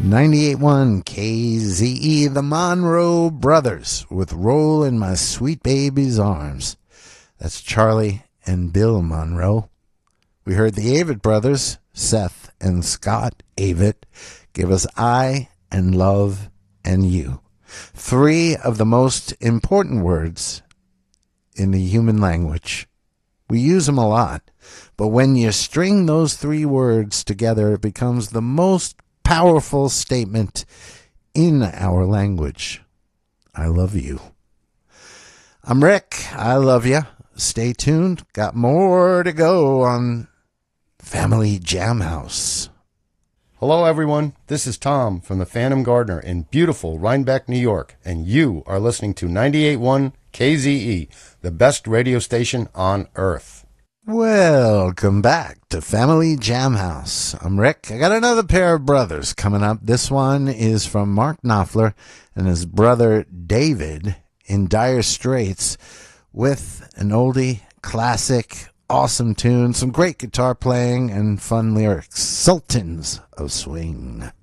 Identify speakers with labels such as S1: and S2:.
S1: 98.1 KZE, the Monroe Brothers, with Roll in My Sweet Baby's Arms. That's Charlie and Bill Monroe. We heard the Avett Brothers, Seth and Scott Avett, give us I and Love and You. Three of the most important words in the human language. We use them a lot, but when you string those three words together, it becomes the most powerful statement in our language. I love you. I'm Rick. I love you. Stay tuned. Got more to go on Family Jam House.
S2: Hello, everyone. This is Tom from the Phantom Gardener in beautiful Rhinebeck, New York, and you are listening to 98.1 KZE, the best radio station on earth.
S1: Welcome back to Family Jam House. I'm Rick. I got another pair of brothers coming up. This one is from Mark Knopfler and his brother David in Dire Straits with an oldie, classic, awesome tune, some great guitar playing, and fun lyrics. Sultans of Swing.